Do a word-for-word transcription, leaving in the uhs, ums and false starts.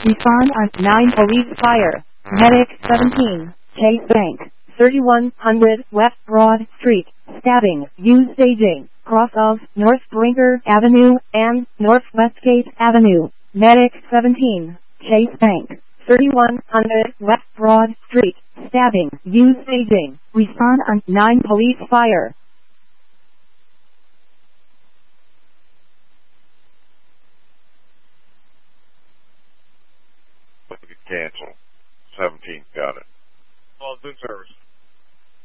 Respond on nine Police Fire. Medic seventeen. Chase Bank. thirty-one hundred West Broad Street. Stabbing. Use staging. Cross of North Brinker Avenue and North Westgate Avenue. Medic seventeen. Chase Bank. thirty-one hundred West Broad Street. Stabbing. Use staging. Respond on nine Police Fire. Cancel. seventeen, got it. All good service.